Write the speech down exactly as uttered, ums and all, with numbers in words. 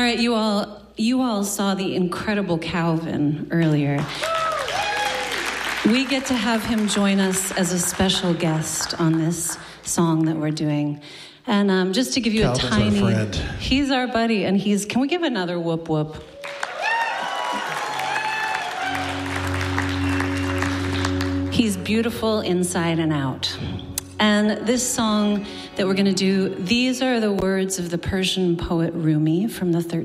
right, you all, you all saw the incredible Calvin earlier. We get to have him join us as a special guest on this song that we're doing. And um, just to give you Calvin's a tiny... our friend. He's our buddy, and he's... Can we give another whoop whoop? He's beautiful inside and out. And this song that we're going to do, these are the words of the Persian poet Rumi from the thirteenth